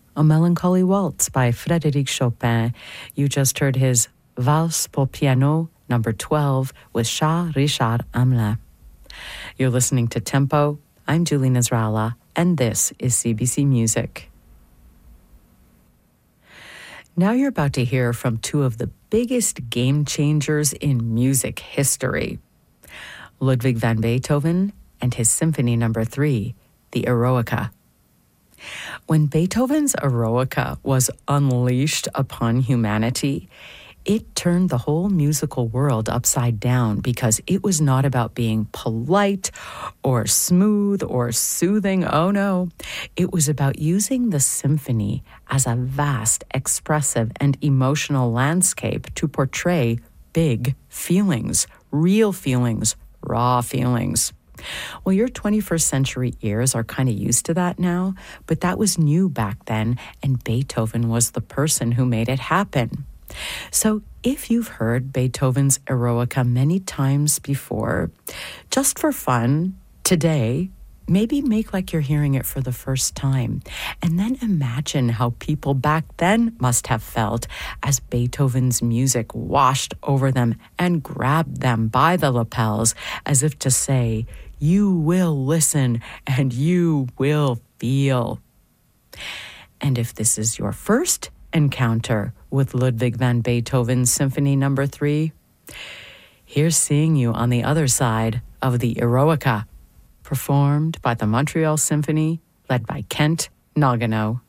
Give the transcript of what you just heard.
A Melancholy Waltz by Frédéric Chopin. You just heard his Valse pour piano number 12 with Charles Richard Hamelin. You're listening to Tempo. I'm Julie Nasrallah, and this is CBC Music. Now you're about to hear from two of the biggest game changers in music history. Ludwig van Beethoven and his Symphony No. 3, the Eroica. When Beethoven's Eroica was unleashed upon humanity, it turned the whole musical world upside down because it was not about being polite or smooth or soothing. Oh no, it was about using the symphony as a vast, expressive, and emotional landscape to portray big feelings, real feelings, raw feelings. Well, your 21st century ears are kind of used to that now, but that was new back then, and Beethoven was the person who made it happen. So if you've heard Beethoven's Eroica many times before, just for fun, today, maybe make like you're hearing it for the first time, and then imagine how people back then must have felt as Beethoven's music washed over them and grabbed them by the lapels, as if to say, you will listen and you will feel. And if this is your first encounter with Ludwig van Beethoven's Symphony No. 3, here's seeing you on the other side of the Eroica, performed by the Montreal Symphony, led by Kent Nagano.